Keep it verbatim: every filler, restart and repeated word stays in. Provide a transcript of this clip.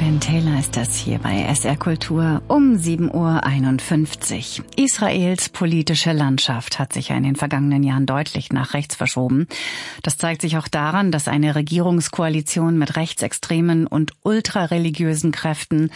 Ben Taylor ist das hier bei S R Kultur um sieben Uhr einundfünfzig. Israels politische Landschaft hat sich ja in den vergangenen Jahren deutlich nach rechts verschoben. Das zeigt sich auch daran, dass eine Regierungskoalition mit rechtsextremen und ultrareligiösen Kräften